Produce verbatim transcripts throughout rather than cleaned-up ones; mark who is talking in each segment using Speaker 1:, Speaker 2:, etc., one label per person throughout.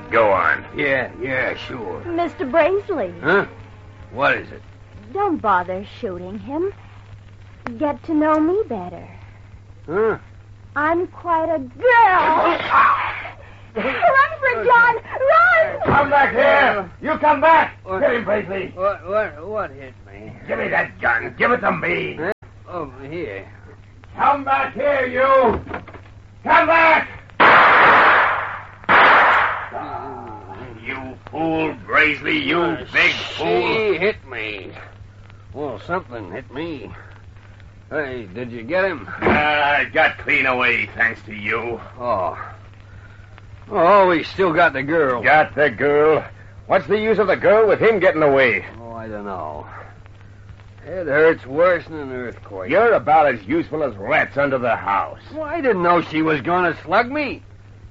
Speaker 1: Go on.
Speaker 2: Yeah, yeah, sure.
Speaker 3: Mister Braisley.
Speaker 2: Huh? What is it?
Speaker 3: Don't bother shooting him. Get to know me better.
Speaker 2: Huh?
Speaker 3: I'm quite a girl. Run for John! Run!
Speaker 1: Come back here! You come back! What? Get him, Braisley.
Speaker 2: What, what, what hit me?
Speaker 1: Give me that gun. Give it to me.
Speaker 2: Huh? Over here.
Speaker 1: Come back here, you! Come back! You fool, Braisley, you uh, big fool.
Speaker 2: She hit me. Well, something hit me. Hey, did you get him?
Speaker 1: I uh, got clean away, thanks to you.
Speaker 2: Oh. Oh, we still got the girl.
Speaker 1: Got the girl? What's the use of the girl with him getting away?
Speaker 2: Oh, I don't know. It hurts worse than an earthquake.
Speaker 1: You're about as useful as rats under the house.
Speaker 2: Well, I didn't know she was going to slug me.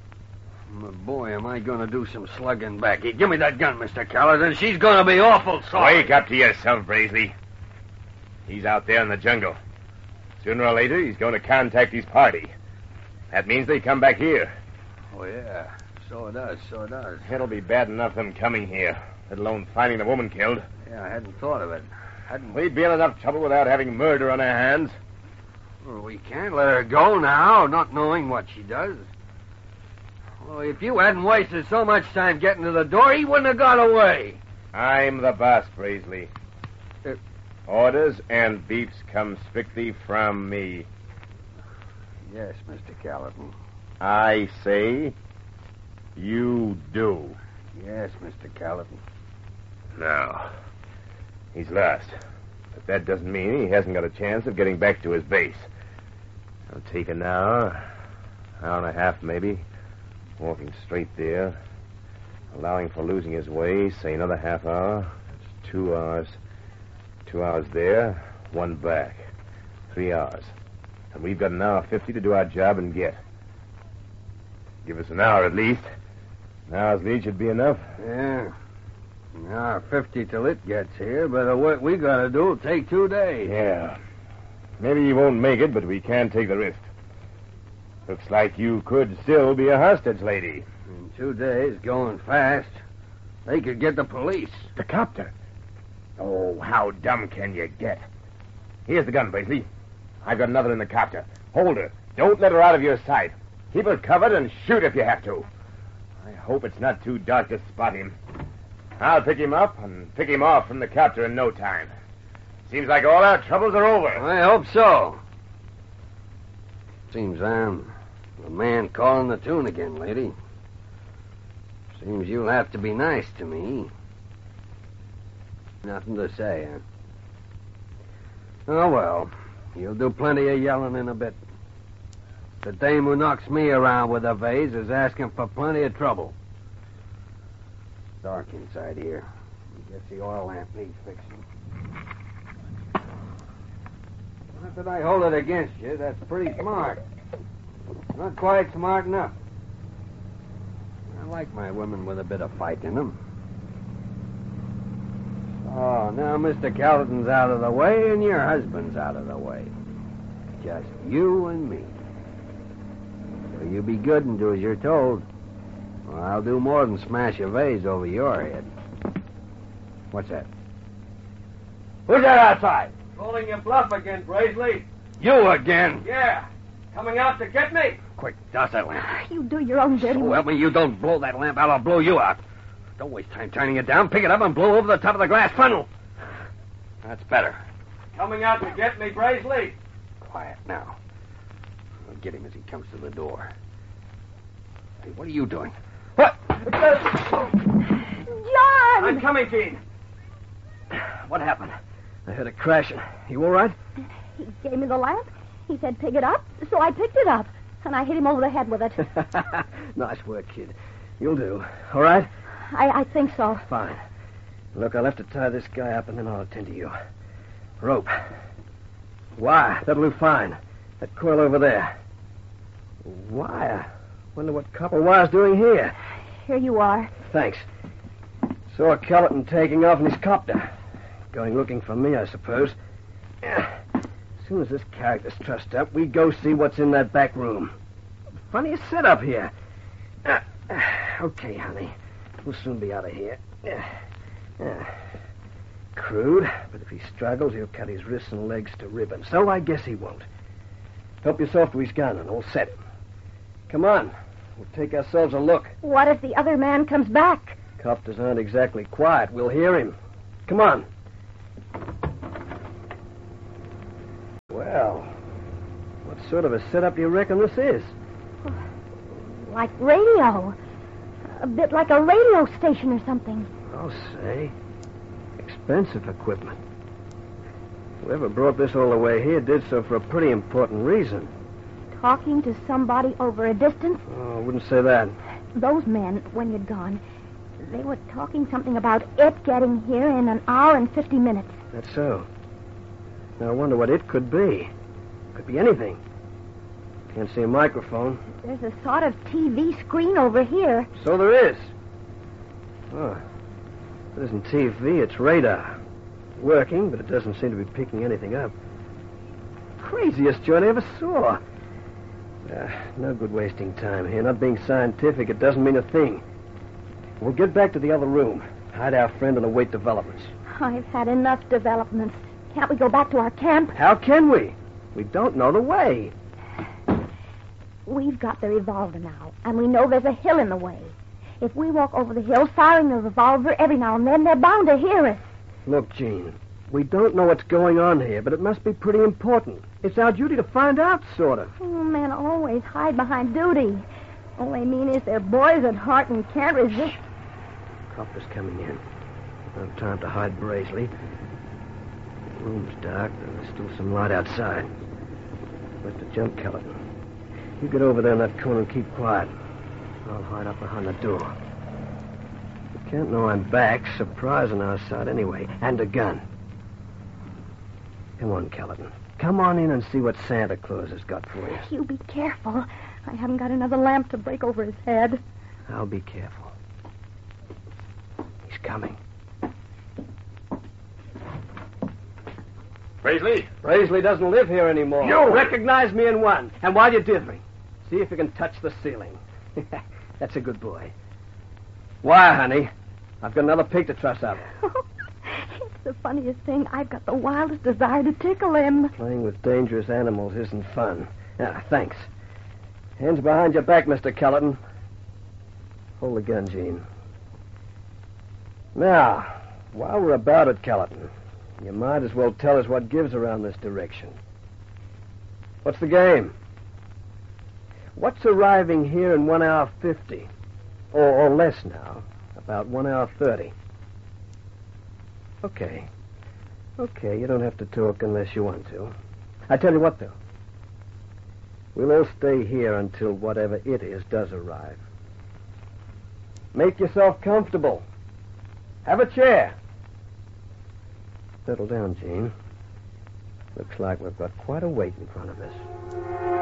Speaker 2: Boy, am I going to do some slugging back. Hey, give me that gun, Mister Callahan. She's going to be awful sorry.
Speaker 1: Wake up to yourself, Braisley. He's out there in the jungle. Sooner or later, he's going to contact his party. That means they come back here.
Speaker 2: Oh, yeah. So it does, so it does.
Speaker 1: It'll be bad enough them coming here, let alone finding the woman killed.
Speaker 2: Yeah, I hadn't thought of it. Hadn't...
Speaker 1: We'd be in enough trouble without having murder on our hands.
Speaker 2: Well, we can't let her go now, not knowing what she does. Well, if you hadn't wasted so much time getting to the door, he wouldn't have got away.
Speaker 1: I'm the boss, Braisley.
Speaker 2: Uh,
Speaker 1: Orders and beefs come strictly from me.
Speaker 2: Yes, Mister Callahan.
Speaker 1: I say you do.
Speaker 2: Yes, Mister Callahan.
Speaker 1: No. He's lost. But that doesn't mean he hasn't got a chance of getting back to his base. It'll take an hour, hour and a half maybe, walking straight there, allowing for losing his way, say another half hour. That's two hours. Two hours there, one back. Three hours. And we've got an hour fifty to do our job and get. Give us an hour at least. An hour's lead should be enough.
Speaker 2: Yeah. An hour fifty till it gets here, but what we gotta do will take two days.
Speaker 1: Yeah. Maybe you won't make it, but we can't take the risk. Looks like you could still be a hostage lady.
Speaker 2: In two days, going fast, they could get the police.
Speaker 1: The copter. Oh, how dumb can you get? Here's the gun, Braisley. I've got another in the copter. Hold her. Don't let her out of your sight. Keep her covered and shoot if you have to. I hope it's not too dark to spot him. I'll pick him up and pick him off from the copter in no time. Seems like all our troubles are over.
Speaker 2: I hope so. Seems I'm the man calling the tune again, lady. Seems you'll have to be nice to me. Nothing to say, huh? Oh, well. You'll do plenty of yelling in a bit. The dame who knocks me around with a vase is asking for plenty of trouble. It's dark inside here. I guess the oil lamp needs fixing. Not that I hold it against you. That's pretty smart. Not quite smart enough. I like my women with a bit of fight in them. Oh, now Mister Callahan's out of the way and your husband's out of the way. Just you and me. So you be good and do as you're told. Well, I'll do more than smash a vase over your head. What's that? Who's that outside?
Speaker 4: Calling your bluff again, Braisley.
Speaker 2: You again?
Speaker 4: Yeah. Coming out to get me.
Speaker 2: Quick, douse that lamp.
Speaker 3: You do your own dirty
Speaker 2: So
Speaker 3: work.
Speaker 2: help me, you don't blow that lamp out, I'll blow you out. Don't waste time turning it down. Pick it up and blow over the top of the glass funnel. That's better.
Speaker 4: Coming out to get me, Braisley.
Speaker 2: Quiet now. I'll get him as he comes to the door. Hey, what are you doing? What?
Speaker 3: John!
Speaker 4: I'm coming, Gene.
Speaker 2: What happened? I heard a crash. You all right?
Speaker 3: He gave me the lamp. He said pick it up, so I picked it up. And I hit him over the head with it.
Speaker 2: Nice work, kid. You'll do. All right?
Speaker 3: I, I think so.
Speaker 2: Fine. Look, I'll have to tie this guy up, and then I'll attend to you. Rope. Wire. That'll do fine. That coil over there. Wire. Wonder what Copper Wire's doing here.
Speaker 3: Here you are.
Speaker 2: Thanks. Saw Callahan taking off in his copter. Going looking for me, I suppose. As soon as this character's trussed up, we go see what's in that back room. Funniest setup here. Uh, okay, honey. We'll soon be out of here. Yeah. Yeah. Crude, but if he struggles, he'll cut his wrists and legs to ribbons. So I guess he won't. Help yourself to his gun and we'll set him. Come on. We'll take ourselves a look.
Speaker 3: What if the other man comes back?
Speaker 2: Coppers aren't exactly quiet. We'll hear him. Come on. Well, what sort of a setup do you reckon this is?
Speaker 3: Like radio. A bit like a radio station or something.
Speaker 2: I'll say. Expensive equipment. Whoever brought this all the way here did so for a pretty important reason.
Speaker 3: Talking to somebody over a distance?
Speaker 2: Oh, I wouldn't say that.
Speaker 3: Those men, when you'd gone, they were talking something about it getting here in an hour and fifty minutes.
Speaker 2: That's so. Now I wonder what it could be. Could be anything. Can't see a microphone.
Speaker 3: There's a sort of T V screen over here.
Speaker 2: So there is. Oh, it isn't T V, it's radar. Working, but it doesn't seem to be picking anything up. Craziest joint I ever saw. Uh, no good wasting time here. Not being scientific, it doesn't mean a thing. We'll get back to the other room, hide our friend, and await developments.
Speaker 3: I've had enough developments. Can't we go back to our camp?
Speaker 2: How can we? We don't know the way.
Speaker 3: We've got the revolver now, and we know there's a hill in the way. If we walk over the hill firing the revolver every now and then, they're bound to hear us.
Speaker 2: Look, Gene, we don't know what's going on here, but it must be pretty important. It's our duty to find out, sort of.
Speaker 3: Oh, men always hide behind duty. All they mean is they're boys at heart and can't resist.
Speaker 2: Copper's coming in. No time to hide Braisley. The room's dark, but there's still some light outside. Where's the jump, Kellerton? You get over there in that corner and keep quiet. I'll hide up behind the door. You can't know I'm back. Surprise on our side anyway. And a gun. Come on, Kellerton. Come on in and see what Santa Claus has got for you.
Speaker 3: You be careful. I haven't got another lamp to break over his head.
Speaker 2: I'll be careful. He's coming.
Speaker 1: Braisley?
Speaker 2: Braisley doesn't live here anymore.
Speaker 1: You!
Speaker 2: Recognize me in one. And while you're dithering, see if you can touch the ceiling. That's a good boy. Why, honey? I've got another pig to truss up.
Speaker 3: It's the funniest thing. I've got the wildest desire to tickle him.
Speaker 2: Playing with dangerous animals isn't fun. Ah, thanks. Hands behind your back, Mister Kellerton. Hold the gun, Gene. Now, while we're about it, Kellerton, you might as well tell us what gives around this direction. What's the game? What's arriving here in one hour fifty? Or, or less now. About one hour thirty. Okay. Okay, you don't have to talk unless you want to. I tell you what, though. We'll all stay here until whatever it is does arrive. Make yourself comfortable. Have a chair. Settle down, Gene. Looks like we've got quite a wait in front of us.